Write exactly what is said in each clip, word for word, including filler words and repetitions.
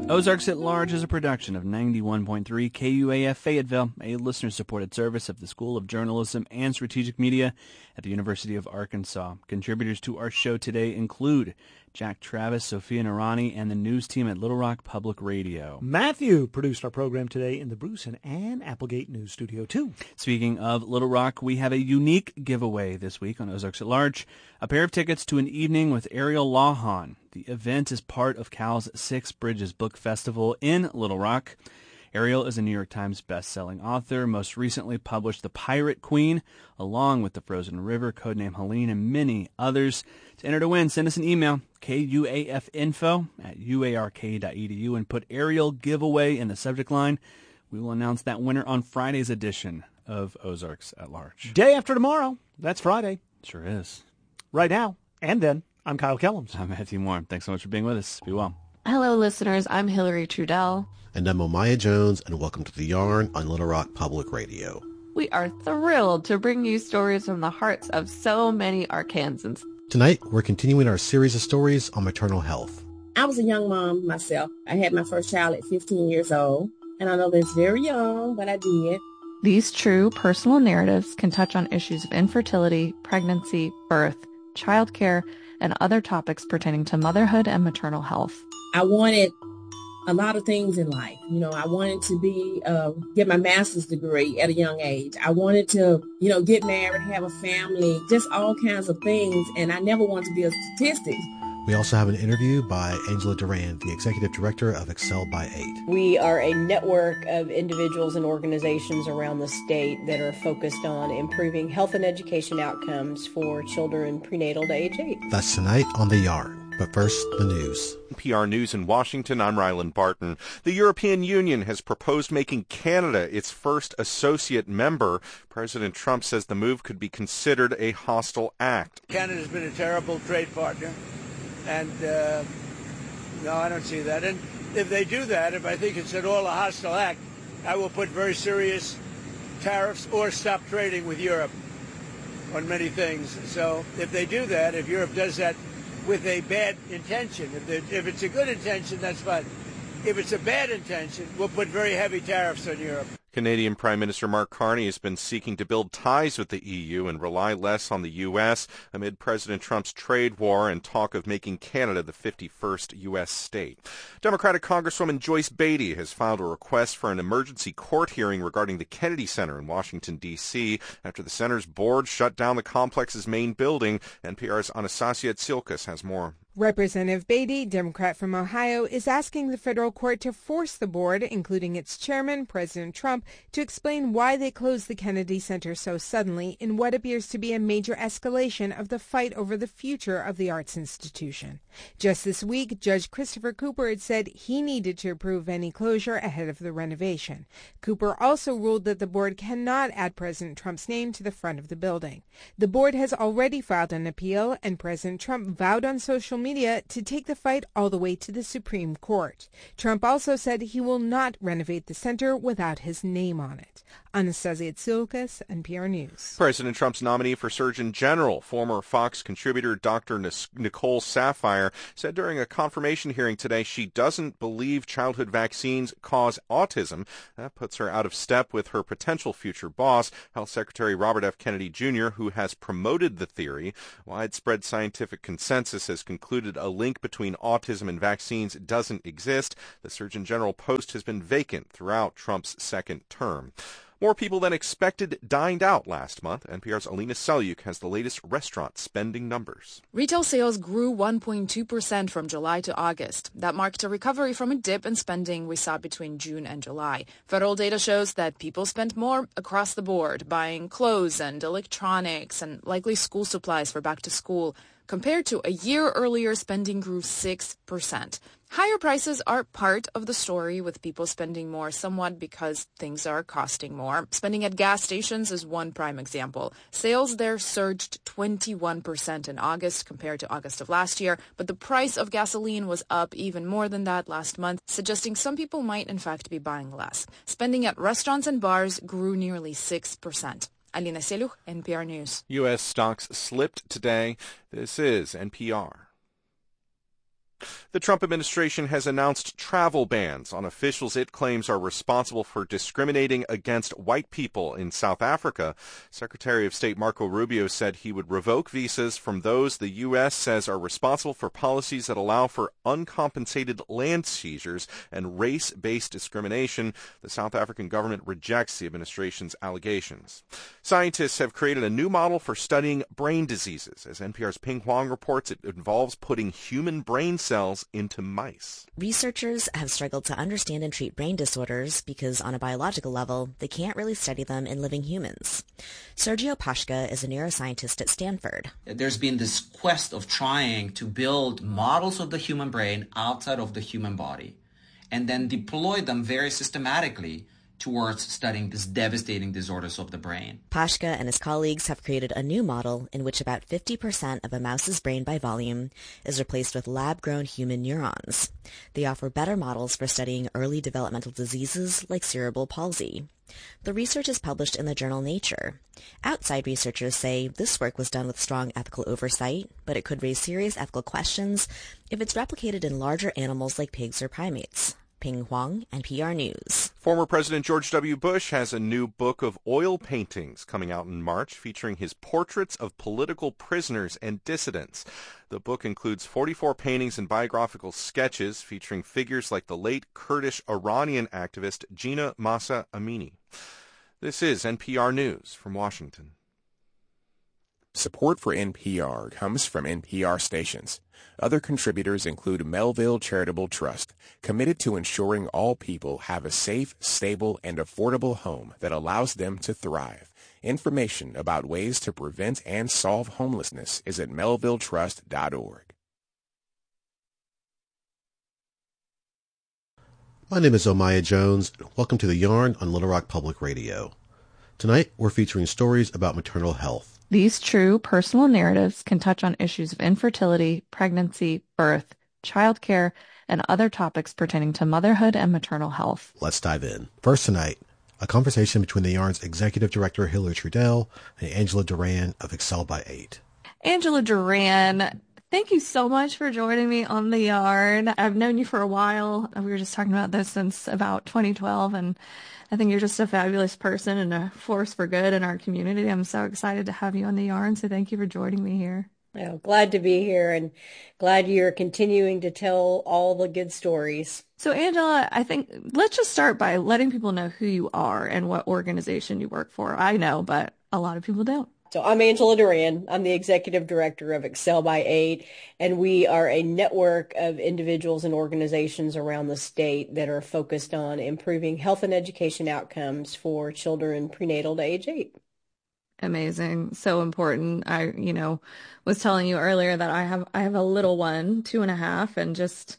Ozarks at Large is a production of ninety-one point three K U A F Fayetteville, a listener-supported service of the School of Journalism and Strategic Media at the University of Arkansas. Contributors to our show today include Jack Travis, Sophia Narani, and the news team at Little Rock Public Radio. Matthew produced our program today in the Bruce and Ann Applegate News Studio, too. Speaking of Little Rock, we have a unique giveaway this week on Ozarks at Large, a pair of tickets to an evening with Ariel Lawhon. The event is part of Cal's Six Bridges Book Festival in Little Rock. Ariel is a New York Times best-selling author, most recently published The Pirate Queen, along with The Frozen River, Codename Helene, and many others. To enter to win, send us an email, kuafinfo at uark dot edu, and put Ariel Giveaway in the subject line. We will announce that winner on Friday's edition of Ozarks at Large. Day after tomorrow. That's Friday. Sure is. Right now, and then, I'm Kyle Kellums. I'm Matthew Moore. Thanks so much for being with us. Be well. Hello, listeners. I'm Hillary Trudell. And I'm Omaya Jones, and welcome to The Yarn on Little Rock Public Radio. We are thrilled to bring you stories from the hearts of so many Arkansans. Tonight, we're continuing our series of stories on maternal health. I was a young mom myself. I had my first child at fifteen years old, and I know that's very young, but I did. These true personal narratives can touch on issues of infertility, pregnancy, birth, childcare, and other topics pertaining to motherhood and maternal health. I wanted a lot of things in life. You know, I wanted to be, uh, get my master's degree at a young age. I wanted to, you know, get married, have a family, just all kinds of things. And I never wanted to be a statistic. We also have an interview by Angela Duran, the Executive Director of Excel by eight. We are a network of individuals and organizations around the state that are focused on improving health and education outcomes for children prenatal to age eight. That's tonight on The Yarn. But first, the news. N P R News in Washington, I'm Ryland Barton. The European Union has proposed making Canada its first associate member. President Trump says the move could be considered a hostile act. Canada's been a terrible trade partner, and uh, no, I don't see that. And if they do that, if I think it's at all a hostile act, I will put very serious tariffs or stop trading with Europe on many things. So if they do that, if Europe does that with a bad intention. If, if it's a good intention, that's fine. If it's a bad intention, we'll put very heavy tariffs on Europe. Canadian Prime Minister Mark Carney has been seeking to build ties with the E U and rely less on the U S amid President Trump's trade war and talk of making Canada the fifty-first U S state. Democratic Congresswoman Joyce Beatty has filed a request for an emergency court hearing regarding the Kennedy Center in Washington, D C after the center's board shut down the complex's main building. N P R's Anastasia Tsilkas has more. Representative Beatty, Democrat from Ohio, is asking the federal court to force the board, including its chairman, President Trump, to explain why they closed the Kennedy Center so suddenly in what appears to be a major escalation of the fight over the future of the arts institution. Just this week, Judge Christopher Cooper had said he needed to approve any closure ahead of the renovation. Cooper also ruled that the board cannot add President Trump's name to the front of the building. The board has already filed an appeal, and President Trump vowed on social media to take the fight all the way to the Supreme Court. Trump also said he will not renovate the center without his name on it. Anastasia Tsilkas, N P R News. President Trump's nominee for Surgeon General, former Fox contributor Doctor Nicole Saphier, said during a confirmation hearing today she doesn't believe childhood vaccines cause autism. That puts her out of step with her potential future boss, Health Secretary Robert F. Kennedy Junior, who has promoted the theory. Widespread scientific consensus has concluded a link between autism and vaccines doesn't exist. The Surgeon General post has been vacant throughout Trump's second term. More people than expected dined out last month. N P R's Alina Selyuk has the latest restaurant spending numbers. Retail sales grew one point two percent from July to August. That marked a recovery from a dip in spending we saw between June and July. Federal data shows that people spent more across the board, buying clothes and electronics and likely school supplies for back to school. Compared to a year earlier, spending grew six percent. Higher prices are part of the story, with people spending more somewhat because things are costing more. Spending at gas stations is one prime example. Sales there surged twenty-one percent in August compared to August of last year, but the price of gasoline was up even more than that last month, suggesting some people might in fact be buying less. Spending at restaurants and bars grew nearly six percent. Alina Selyuk, N P R News. U S stocks slipped today. This is N P R. The Trump administration has announced travel bans on officials it claims are responsible for discriminating against white people in South Africa. Secretary of State Marco Rubio said he would revoke visas from those the U S says are responsible for policies that allow for uncompensated land seizures and race-based discrimination. The South African government rejects the administration's allegations. Scientists have created a new model for studying brain diseases. As N P R's Ping Huang reports, it involves putting human brain cells cells into mice. Researchers have struggled to understand and treat brain disorders because on a biological level, they can't really study them in living humans. Sergio Pashka is a neuroscientist at Stanford. There's been this quest of trying to build models of the human brain outside of the human body and then deploy them very systematically towards studying these devastating disorders of the brain. Pashka and his colleagues have created a new model in which about fifty percent of a mouse's brain by volume is replaced with lab-grown human neurons. They offer better models for studying early developmental diseases like cerebral palsy. The research is published in the journal Nature. Outside researchers say this work was done with strong ethical oversight, but it could raise serious ethical questions if it's replicated in larger animals like pigs or primates. Ping Huang, N P R News. Former President George W. Bush has a new book of oil paintings coming out in March featuring his portraits of political prisoners and dissidents. The book includes forty-four paintings and biographical sketches featuring figures like the late Kurdish Iranian activist Jina Mahsa Amini. This is N P R News from Washington. Support for N P R comes from N P R stations. Other contributors include Melville Charitable Trust, committed to ensuring all people have a safe, stable, and affordable home that allows them to thrive. Information about ways to prevent and solve homelessness is at melville trust dot org. My name is Omaya Jones. Welcome to The Yarn on Little Rock Public Radio. Tonight, we're featuring stories about maternal health. These true personal narratives can touch on issues of infertility, pregnancy, birth, childcare, and other topics pertaining to motherhood and maternal health. Let's dive in. First tonight, a conversation between The Yarn's Executive Director Hillary Trudell and Angela Duran of Excel by eight. Angela Duran, thank you so much for joining me on The Yarn. I've known you for a while. We were just talking about this since about twenty twelve, and I think you're just a fabulous person and a force for good in our community. I'm so excited to have you on The Yarn, so thank you for joining me here. Oh, glad to be here and glad you're continuing to tell all the good stories. So, Angela, I think let's just start by letting people know who you are and what organization you work for. I know, but a lot of people don't. So I'm Angela Duran. I'm the executive director of Excel by eight, and we are a network of individuals and organizations around the state that are focused on improving health and education outcomes for children prenatal to age eight. Amazing. So important. I, you know, was telling you earlier that I have, I have a little one, two and a half, and just,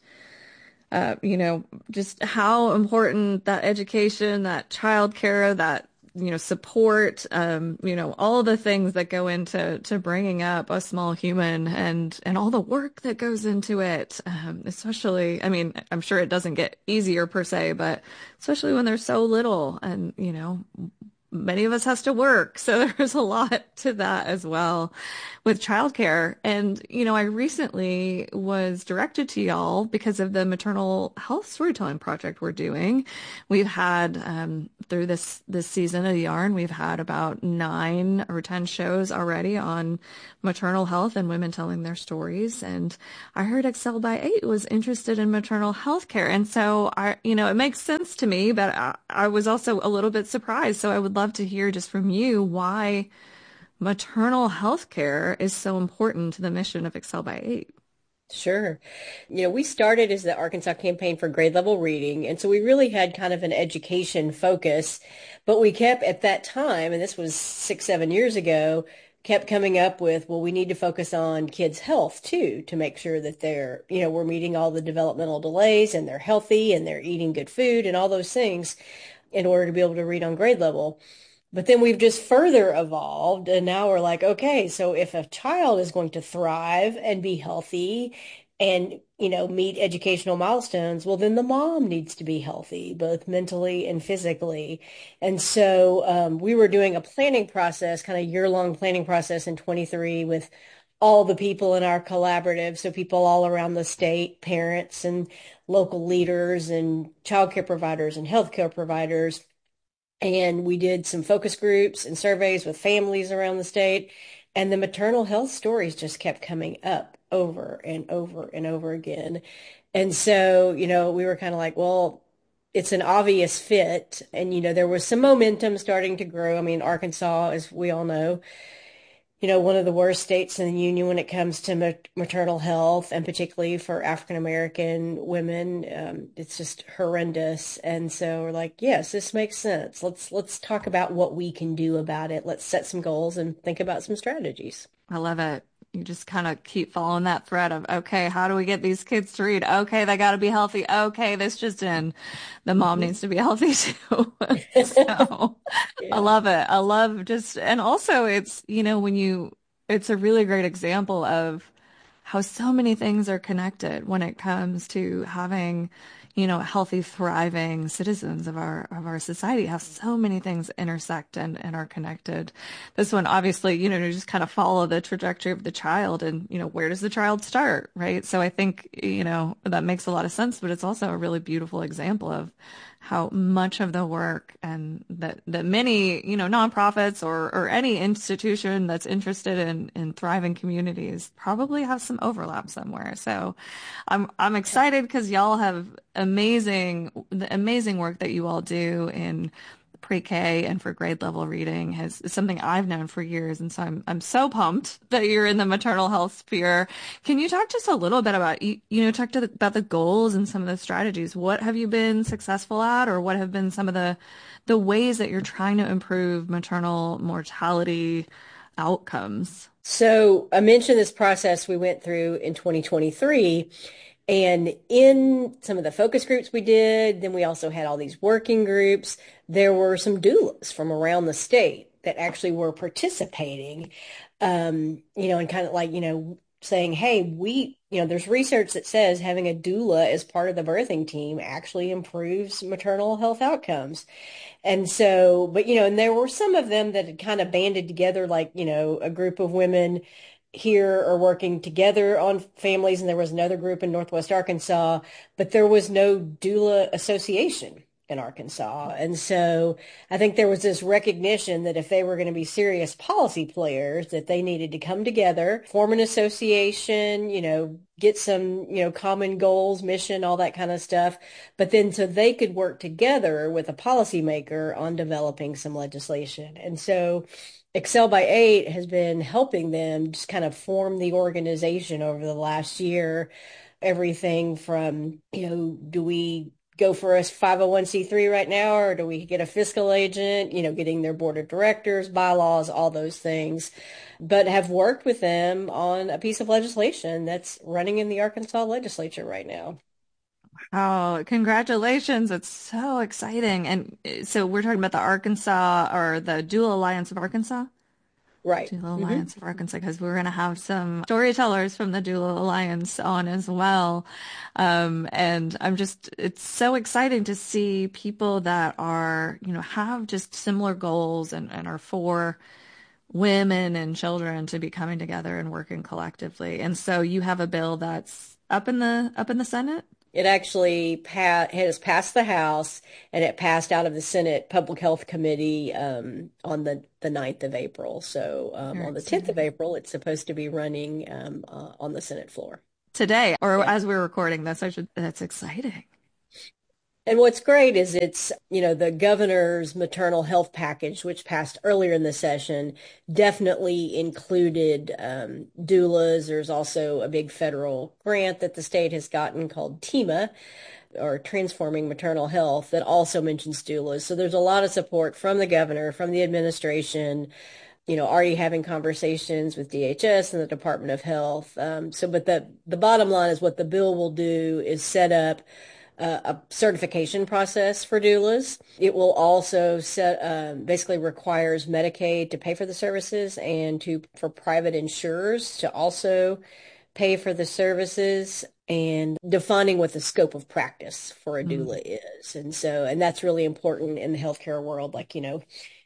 uh, you know, just how important that education, that childcare, that you know, support, um, you know, all the things that go into to bringing up a small human and, and all the work that goes into it, um, especially, I mean, I'm sure it doesn't get easier per se, but especially when they're so little and, you know, many of us has to work. So there's a lot to that as well with childcare. And, you know, I recently was directed to y'all because of the maternal health storytelling project we're doing. We've had, um, through this, this season of Yarn, we've had about nine or ten shows already on maternal health and women telling their stories. And I heard Excel by eight was interested in maternal health care. And so I, you know, it makes sense to me, but I, I was also a little bit surprised. So I would love to hear just from you why maternal health care is so important to the mission of Excel by eight. Sure. You know, we started as the Arkansas Campaign for Grade Level Reading, and so we really had kind of an education focus, but we kept at that time, and this was six, seven years ago, kept coming up with, well, we need to focus on kids' health too, to make sure that they're, you know, we're meeting all the developmental delays and they're healthy and they're eating good food and all those things in order to be able to read on grade level. But then we've just further evolved, and now we're like, okay, so if a child is going to thrive and be healthy and, you know, meet educational milestones, well, then the mom needs to be healthy, both mentally and physically. And so um, we were doing a planning process, kind of year-long planning process in twenty-three with all the people in our collaborative, so people all around the state, parents and local leaders and childcare providers and healthcare providers. And we did some focus groups and surveys with families around the state. And the maternal health stories just kept coming up over and over and over again. And so, you know, we were kind of like, well, it's an obvious fit. And, you know, there was some momentum starting to grow. I mean, Arkansas, as we all know, you know, one of the worst states in the union when it comes to ma- maternal health, and particularly for African American women. Um, it's just horrendous. And so we're like, yes, this makes sense. Let's let's talk about what we can do about it. Let's set some goals and think about some strategies. I love it. You just kind of keep following that thread of, okay, how do we get these kids to read? Okay, they got to be healthy. Okay, this just in, the mom needs to be healthy too. So yeah. I love it. I love just, and also it's, you know, when you, it's a really great example of how so many things are connected when it comes to having, you know, healthy, thriving citizens of our of our society. How so many things intersect and, and are connected. This one, obviously, you know, you just kind of follow the trajectory of the child, and, you know, where does the child start, right? So I think, you know, that makes a lot of sense, but it's also a really beautiful example of how much of the work and that, that many, you know, nonprofits or, or any institution that's interested in, in thriving communities probably have some overlap somewhere. So I'm, I'm excited because y'all have amazing, the amazing work that you all do in pre-K and for grade level reading has is something I've known for years. And so I'm, I'm so pumped that you're in the maternal health sphere. Can you talk just a little bit about, you, you know, talk to the, about the goals and some of the strategies? What have you been successful at, or what have been some of the, the ways that you're trying to improve maternal mortality outcomes? So I mentioned this process we went through in twenty twenty-three. And in some of the focus groups we did, then we also had all these working groups. There were some doulas from around the state that actually were participating, um, you know, and kind of like, you know, saying, hey, we, you know, there's research that says having a doula as part of the birthing team actually improves maternal health outcomes. And so, but, you know, and there were some of them that had kind of banded together, like, you know, a group of women here are working together on families, and there was another group in Northwest Arkansas, but there was no doula association in Arkansas. And so I think there was this recognition that if they were going to be serious policy players, that they needed to come together, form an association, you know, get some, you know, common goals, mission, all that kind of stuff. But then so they could work together with a policymaker on developing some legislation. And so Excel by Eight has been helping them just kind of form the organization over the last year. Everything from, you know, do we go for a five oh one c three right now, or do we get a fiscal agent, you know, getting their board of directors, bylaws, all those things, but have worked with them on a piece of legislation that's running in the Arkansas legislature right now. Oh, congratulations. It's so exciting. And so we're talking about the Arkansas, or the Doula Alliance of Arkansas? Right. Doula Mm-hmm. Alliance of Arkansas, because we're going to have some storytellers from the Doula Alliance on as well. Um, and I'm just, it's so exciting to see people that are, you know, have just similar goals and, and are for women and children to be coming together and working collectively. And so you have a bill that's up in the, up in the Senate? It actually pa- has passed the House, and it passed out of the Senate Public Health Committee um, on the, the ninth of April. So um, on the tenth of April, it's supposed to be running um, uh, on the Senate floor. Today, or yeah. as we're recording this, I should, that's exciting. And what's great is it's, you know, the governor's maternal health package, which passed earlier in the session, definitely included um, doulas. There's also a big federal grant that the state has gotten called TEMA, or Transforming Maternal Health, that also mentions doulas. So there's a lot of support from the governor, from the administration, you know, already having conversations with D H S and the Department of Health. Um, so, but the, the bottom line is what the bill will do is set up Uh, a certification process for doulas. It will also set, um, basically requires Medicaid to pay for the services, and to for private insurers to also pay for the services, and defining what the scope of practice for a doula mm. is. And so, and that's really important in the healthcare world. Like, you know,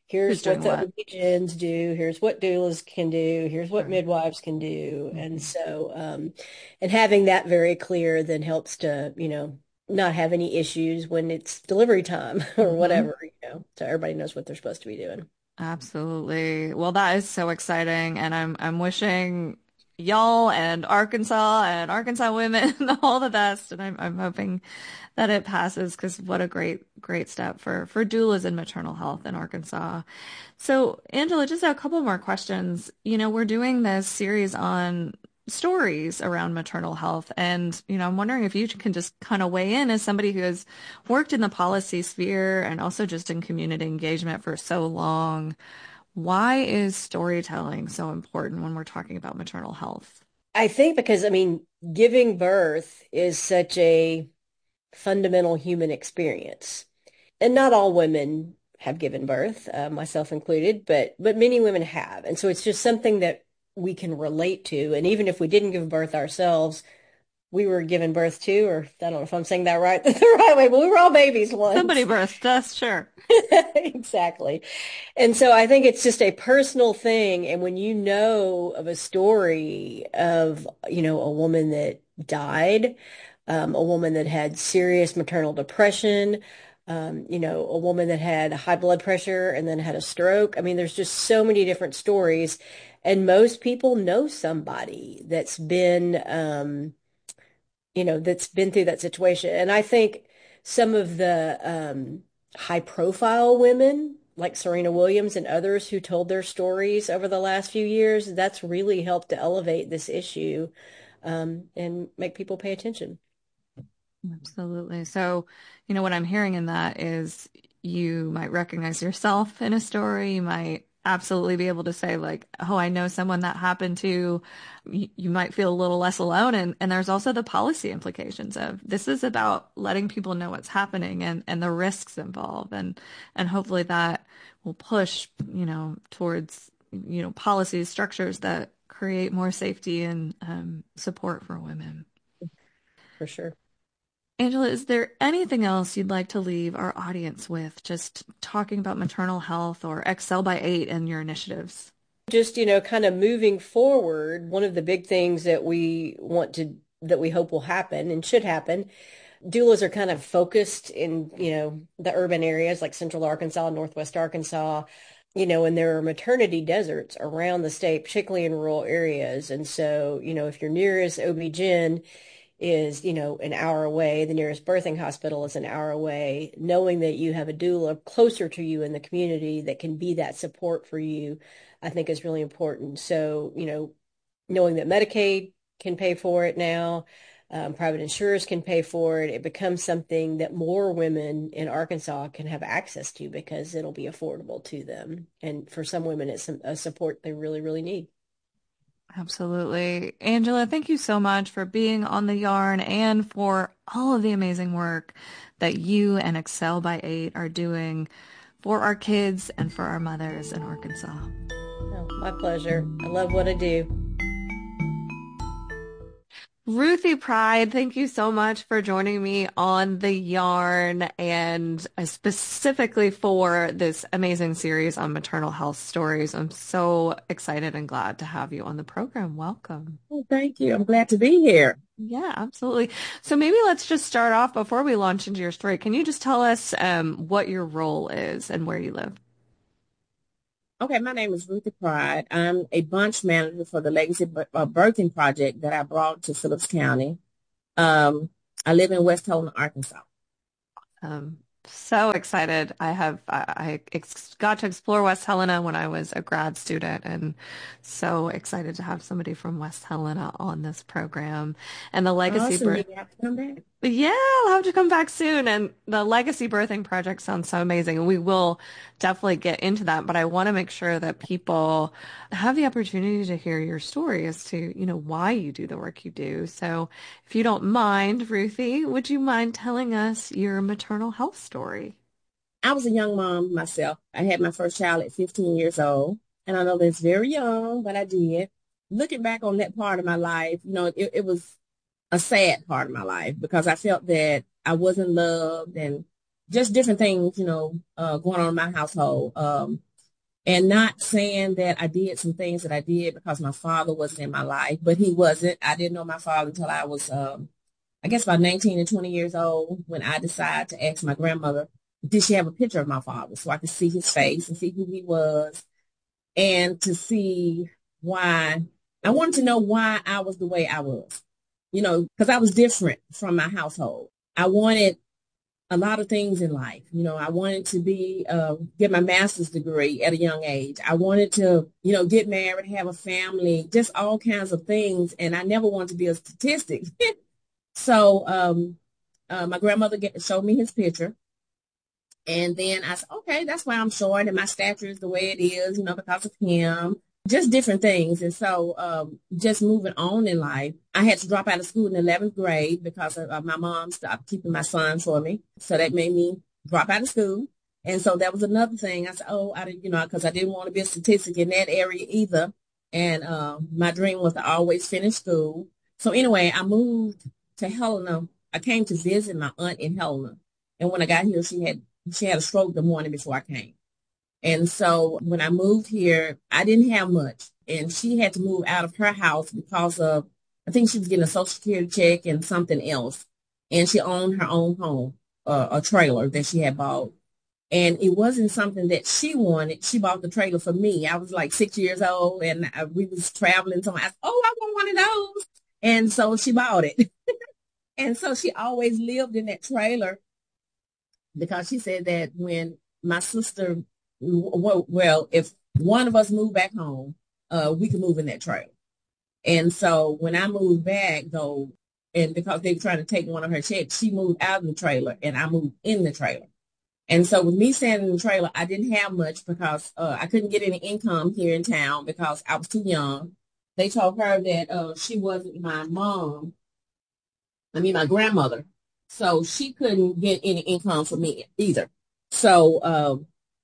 Here's what the what? O B G Y Ns do. Here's what doulas can do. Here's what midwives can do. Mm-hmm. And so, um, and having that very clear then helps to, you know, not have any issues when it's delivery time or mm-hmm. whatever, you know, so everybody knows what they're supposed to be doing. Absolutely. Well, that is so exciting. And I'm, I'm wishing y'all and Arkansas and Arkansas women all the best. And I'm, I'm hoping that it passes, because what a great, great step for, for doulas and maternal health in Arkansas. So Angela, just a couple more questions. You know, we're doing this series on stories around maternal health. And, you know, I'm wondering if you can just kind of weigh in as somebody who has worked in the policy sphere and also just in community engagement for so long. Why is storytelling so important when we're talking about maternal health? I think because, I mean, giving birth is such a fundamental human experience. And not all women have given birth, uh, myself included, but but many women have. And so it's just something that we can relate to. And even if we didn't give birth ourselves, we were given birth to, or I don't know if I'm saying that right, the right way, but we were all babies once. Somebody birthed us, sure. Exactly. And so I think it's just a personal thing. And when you know of a story of, you know, a woman that died, um, a woman that had serious maternal depression, um, you know, a woman that had high blood pressure and then had a stroke. I mean, there's just so many different stories. And most people know somebody that's been, um, you know, that's been through that situation. And I think some of the um, high profile women like Serena Williams and others who told their stories over the last few years, that's really helped to elevate this issue um, and make people pay attention. Absolutely. So, you know, what I'm hearing in that is you might recognize yourself in a story. You might absolutely be able to say like, oh, I know someone that happened to. You, you might feel a little less alone. And, and there's also the policy implications of this is about letting people know what's happening and, and the risks involved. And, and hopefully that will push, you know, towards, you know, policies, structures that create more safety and um, support for women. For sure. Angela, is there anything else you'd like to leave our audience with, just talking about maternal health or Excel by eight and your initiatives? Just, you know, kind of moving forward, one of the big things that we want to, that we hope will happen and should happen, doulas are kind of focused in, you know, the urban areas like Central Arkansas, Northwest Arkansas, you know, and there are maternity deserts around the state, particularly in rural areas. And so, you know, if your nearest O B G Y N is, you know, an hour away, the nearest birthing hospital is an hour away, knowing that you have a doula closer to you in the community that can be that support for you, I think is really important. So, you know, knowing that Medicaid can pay for it now, um, private insurers can pay for it, it becomes something that more women in Arkansas can have access to because it'll be affordable to them. And for some women, it's a support they really, really need. Absolutely. Angela, thank you so much for being on The Yarn and for all of the amazing work that you and Excel by eight are doing for our kids and for our mothers in Arkansas. Oh, my pleasure. I love what I do. Ruthie Pride, thank you so much for joining me on The Yarn and specifically for this amazing series on maternal health stories. I'm so excited and glad to have you on the program. Welcome. Oh, thank you. I'm glad to be here. Yeah, absolutely. So maybe let's just start off before we launch into your story. Can you just tell us um, what your role is and where you live? Okay, my name is Ruthie Pride. I'm a bunch manager for the Legacy Birthing Project that I brought to Phillips County. Um, I live in West Helena, Arkansas. Um, so excited. I have, I, I ex- got to explore West Helena when I was a grad student, and so excited to have somebody from West Helena on this program. And the Legacy Awesome. Birth- You have to come back. Yeah, I'll have to come back soon. And the Legacy Birthing Project sounds so amazing. And we will definitely get into that. But I want to make sure that people have the opportunity to hear your story as to, you know, why you do the work you do. So if you don't mind, Ruthie, would you mind telling us your maternal health story? I was a young mom myself. I had my first child at fifteen years old. And I know that's very young, but I did. Looking back on that part of my life, you know, it, it was a sad part of my life because I felt that I wasn't loved and just different things, you know, uh, going on in my household. Um, And not saying that I did some things that I did because my father wasn't in my life, but he wasn't. I didn't know my father until I was, um, I guess, about nineteen and twenty years old when I decided to ask my grandmother, did she have a picture of my father so I could see his face and see who he was and to see why. I wanted to know why I was the way I was, you know, because I was different from my household. I wanted a lot of things in life. You know, I wanted to be, uh, get my master's degree at a young age. I wanted to, you know, get married, have a family, just all kinds of things. And I never wanted to be a statistic. so um, uh, my grandmother get, showed me his picture. And then I said, okay, that's why I'm short and my stature is the way it is, you know, because of him. Just different things. And so um, just moving on in life, I had to drop out of school in eleventh grade because of, uh, my mom stopped keeping my son for me. So that made me drop out of school. And so that was another thing. I said, oh, I didn't, you know, because I didn't want to be a statistic in that area either. And uh, my dream was to always finish school. So anyway, I moved to Helena. I came to visit my aunt in Helena. And when I got here, she had she had a stroke the morning before I came. And so when I moved here, I didn't have much. And she had to move out of her house because of, I think she was getting a Social Security check and something else. And she owned her own home, uh, a trailer that she had bought. And it wasn't something that she wanted. She bought the trailer for me. I was like six years old and I, we was traveling. So I said, oh, I want one of those. And so she bought it. And so she always lived in that trailer because she said that when my sister, well, if one of us moved back home, uh, we could move in that trailer. And so when I moved back, though, and because they were trying to take one of her checks, she moved out of the trailer and I moved in the trailer. And so with me staying in the trailer, I didn't have much because uh, I couldn't get any income here in town because I was too young. They told her that uh, she wasn't my mom, I mean, my grandmother. So she couldn't get any income from me either. So um,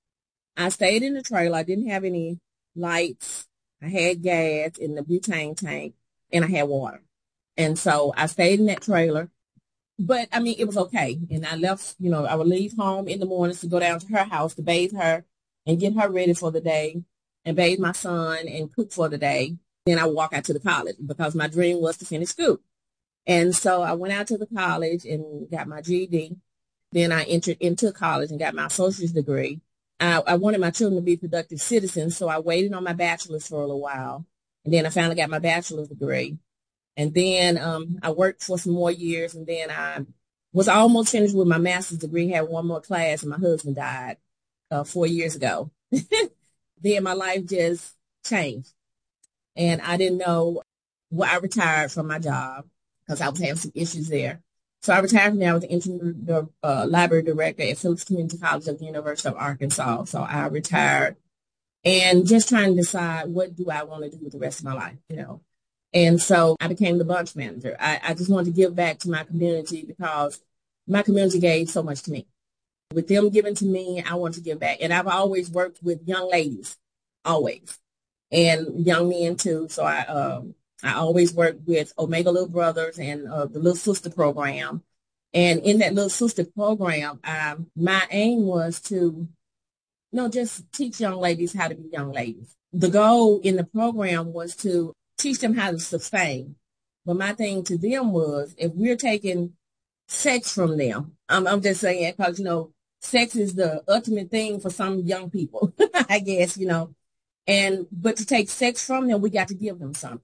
I stayed in the trailer. I didn't have any lights. I had gas in the butane tank and I had water. And so I stayed in that trailer. But, I mean, it was okay. And I left, you know, I would leave home in the mornings to go down to her house to bathe her and get her ready for the day and bathe my son and cook for the day. Then I would walk out to the college because my dream was to finish school. And so I went out to the college and got my G E D. Then I entered into college and got my associate's degree. I, I wanted my children to be productive citizens, so I waited on my bachelor's for a little while. And then I finally got my bachelor's degree. And then um, I worked for some more years, and then I was almost finished with my master's degree, had one more class, and my husband died uh, four years ago. Then my life just changed. And I didn't know, well, I retired from my job because I was having some issues there. So I retired from there. I was the interim uh, library director at Phillips Community College of the University of Arkansas. So I retired and just trying to decide what do I want to do with the rest of my life, you know. And so I became the bunch manager. I, I just wanted to give back to my community because my community gave so much to me. With them giving to me, I want to give back. And I've always worked with young ladies, always, and young men too. So I um, I always worked with Omega Little Brothers and uh, the Little Sister program. And in that Little Sister program, um, my aim was to, you know, just teach young ladies how to be young ladies. The goal in the program was to teach them how to sustain. But my thing to them was, if we're taking sex from them, I'm, I'm just saying, because, you know, sex is the ultimate thing for some young people, I guess, you know. And, but to take sex from them, we got to give them something.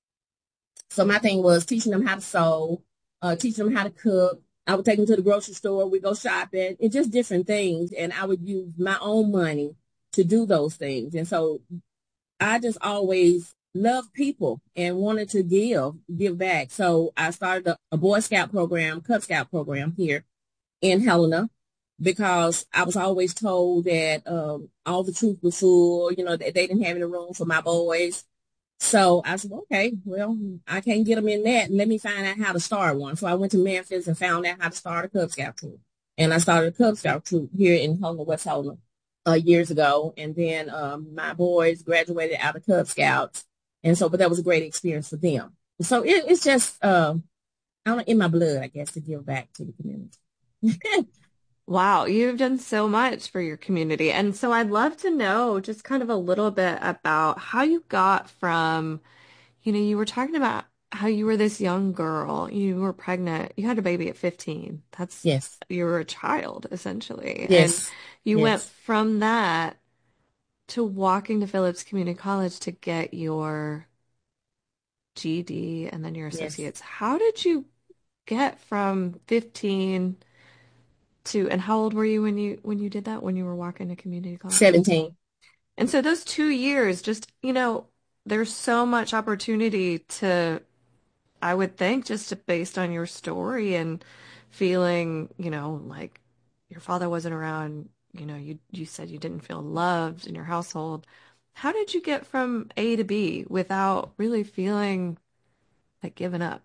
So my thing was teaching them how to sew, uh, teaching them how to cook. I would take them to the grocery store. We go shopping and just different things. And I would use my own money to do those things. And so I just always loved people and wanted to give, give back. So I started a, a Boy Scout program, Cub Scout program here in Helena, because I was always told that um, all the troops were full, you know, they, they didn't have any room for my boys. So I said, okay, well, I can't get them in that. Let me find out how to start one. So I went to Memphis and found out how to start a Cub Scout troop. And I started a Cub Scout troop here in Helena, West Helena, uh, years ago. And then um, my boys graduated out of Cub Scouts. And so, but that was a great experience for them. So it, it's just, uh, I don't know, in my blood, I guess, to give back to the community. Wow, you've done so much for your community. And so I'd love to know just kind of a little bit about how you got from, you know, you were talking about how you were this young girl, you were pregnant, you had a baby at fifteen. That's, Yes. you were a child essentially. And Yes. you went Yes. from that to walking to Phillips Community College to get your G E D and then your Yes. associates. How did you get from fifteen to, and how old were you when you when you did that, when you were walking to community college? seventeen. And so those two years, just, you know, there's so much opportunity to, I would think, just to, based on your story and feeling, you know, like your father wasn't around, you know, you you said you didn't feel loved in your household. How did you get from A to B without really feeling like giving up?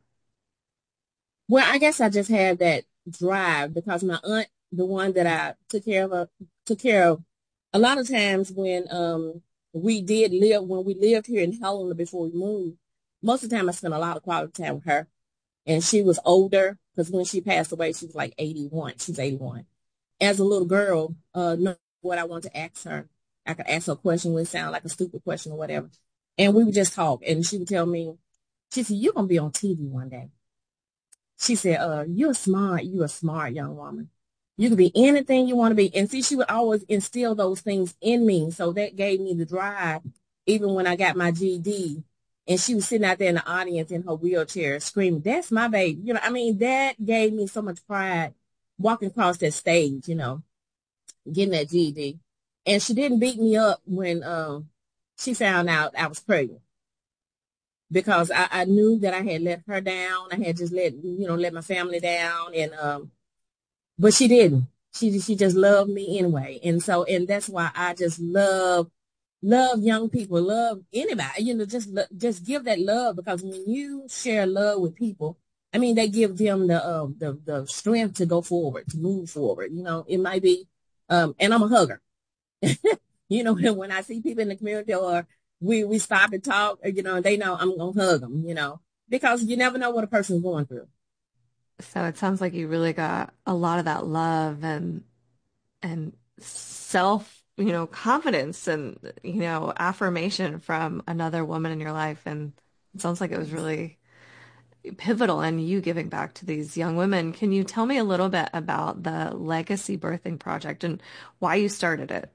Well, I guess I just had that drive because my aunt, the one that I took care of, uh, took care of, a lot of times when um we did live, when we lived here in Helena before we moved, most of the time I spent a lot of quality time with her. And she was older because when she passed away, she was like eighty-one. She's eighty-one. As a little girl, uh, know what I wanted to ask her. I could ask her a question would sound like a stupid question or whatever. And we would just talk. And she would tell me, she said, you're going to be on T V one day. She said, uh, you're smart. You're a smart young woman. You can be anything you want to be. And see, she would always instill those things in me. So that gave me the drive, even when I got my G E D. And she was sitting out there in the audience in her wheelchair screaming, that's my baby. You know, I mean, that gave me so much pride walking across that stage, you know, getting that G E D. And she didn't beat me up when um, she found out I was pregnant. Because I, I knew that I had let her down. I had just let, you know, let my family down. And, um, but she didn't. She, she just loved me anyway. And so, and that's why I just love, love young people, love anybody, you know, just, just give that love, because when you share love with people, I mean, they give them the, uh, the, the strength to go forward, to move forward. You know, it might be, um, and I'm a hugger, you know, when I see people in the community or, We we stop and talk, you know, and they know I'm going to hug them, you know, because you never know what a person's going through. So it sounds like you really got a lot of that love and and self, you know, confidence and, you know, affirmation from another woman in your life. And it sounds like it was really pivotal in you giving back to these young women. Can you tell me a little bit about the Legacy Birthing Project and why you started it?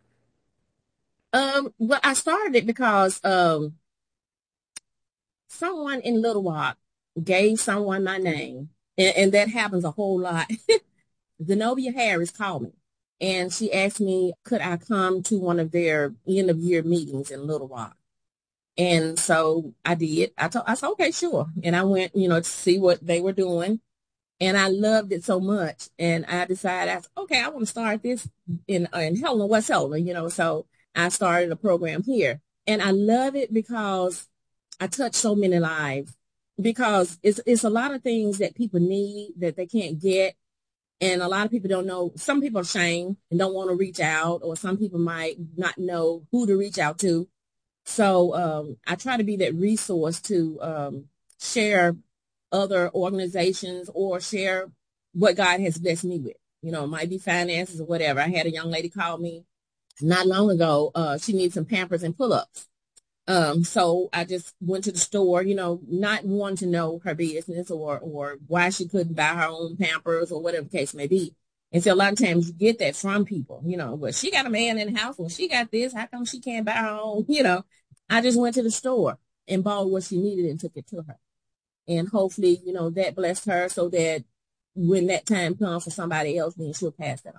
Um, well, I started it because um, someone in Little Rock gave someone my name, and, and that happens a whole lot. Zenobia Harris called me, and she asked me, could I come to one of their end-of-year meetings in Little Rock? And so I did. I, told, I said, okay, sure. And I went, you know, to see what they were doing, and I loved it so much. And I decided, I said, okay, I want to start this in, in Helena, West Helena, you know, so I started a program here, and I love it because I touch so many lives, because it's it's a lot of things that people need that they can't get. And a lot of people don't know. Some people are ashamed and don't want to reach out, or some people might not know who to reach out to. So um, I try to be that resource to um, share other organizations or share what God has blessed me with. You know, it might be finances or whatever. I had a young lady call me not long ago. Uh, she needs some Pampers and pull-ups. Um, so I just went to the store, you know, not wanting to know her business or, or why she couldn't buy her own Pampers or whatever the case may be. And so a lot of times you get that from people, you know, well, she got a man in the house. Well, she got this. How come she can't buy her own? You know, I just went to the store and bought what she needed and took it to her. And hopefully, you know, that blessed her so that when that time comes for somebody else, then she'll pass that on.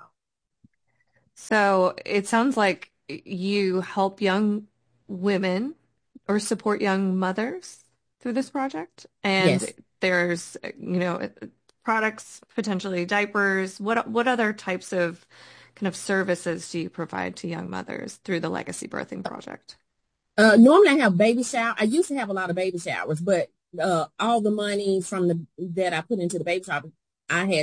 So it sounds like you help young women or support young mothers through this project. And Yes. there's, you know, products, potentially diapers. What what other types of kind of services do you provide to young mothers through the Legacy Birthing Project? Uh, normally I have baby shower. I used to have a lot of baby showers, but uh, all the money from the that I put into the baby shower, I had